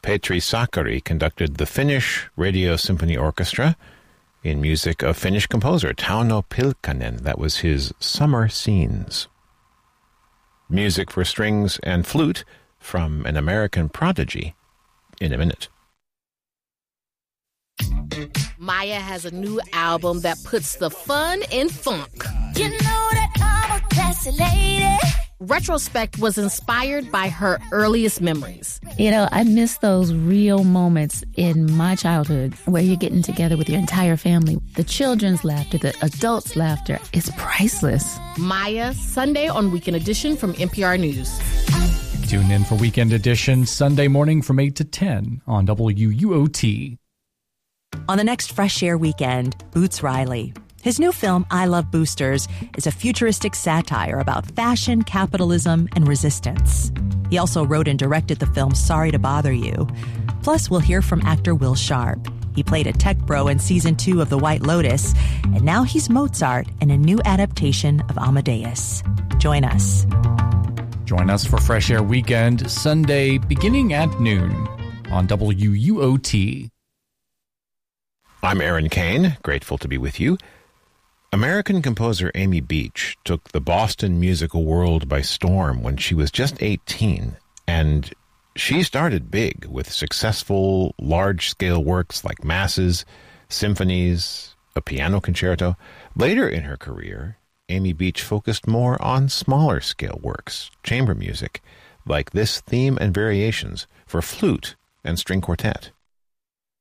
Petri Sakari conducted the Finnish Radio Symphony Orchestra in music of Finnish composer Tauno Pilkkanen. That was his Summer Scenes. Music for strings and flute from an American prodigy in a minute. Maya has a new album that puts the fun in funk. You know that I'm a classy lady. Retrospect was inspired by her earliest memories. You know, I miss those real moments in my childhood where you're getting together with your entire family. The children's laughter, the adults' laughter is priceless. Maya, Sunday on Weekend Edition from NPR News. Tune in for Weekend Edition Sunday morning from 8 to 10 on WUOT. On the next Fresh Air weekend, Boots Riley. His new film, I Love Boosters, is a futuristic satire about fashion, capitalism, and resistance. He also wrote and directed the film Sorry to Bother You. Plus, we'll hear from actor Will Sharp. He played a tech bro in Season 2 of The White Lotus, and now he's Mozart in a new adaptation of Amadeus. Join us. Join us for Fresh Air Weekend, Sunday, beginning at noon on WUOT. I'm Aaron Kane, grateful to be with you. American composer Amy Beach took the Boston musical world by storm when she was just 18, and she started big with successful, large-scale works like masses, symphonies, a piano concerto. Later in her career, Amy Beach focused more on smaller-scale works, chamber music, like this theme and variations for flute and string quartet.